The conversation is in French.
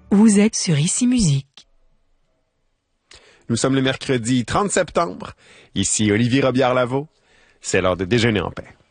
Vous êtes sur Ici Musique. Nous sommes le mercredi 30 septembre. Ici Olivier Robillard-Lavaux. C'est l'heure de déjeuner en paix.